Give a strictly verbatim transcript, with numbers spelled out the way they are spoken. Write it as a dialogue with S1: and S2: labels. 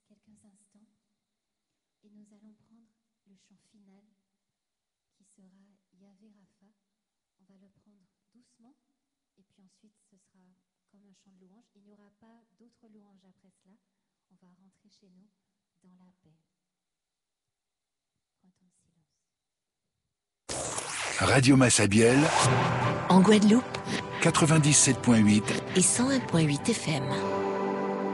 S1: quelques instants et nous allons prendre le chant final qui sera Yahvé Rapha. On va le prendre doucement et puis ensuite ce sera comme un chant de louange. Il n'y aura pas d'autres louanges après cela. On va rentrer chez nous dans la paix. Prends un temps de silence.
S2: Radio Massabielle,
S3: en Guadeloupe,
S2: quatre-vingt-dix-sept point huit
S3: et cent un point huit F M.